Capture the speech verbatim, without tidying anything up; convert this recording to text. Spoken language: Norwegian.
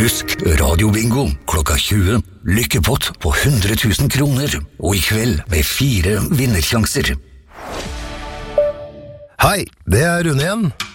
Husk radiobingo klokka tjue, lykkepott på hundre tusen kroner, og i kveld med fire vinnersjanser. Hei, det er Rune igjen.